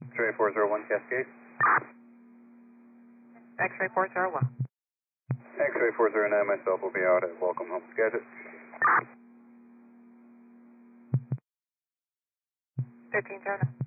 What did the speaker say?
X-ray 401 Cascade. X-ray 401. X-ray 409, myself will be out at Welcome Home Skagit. 15 Jonah.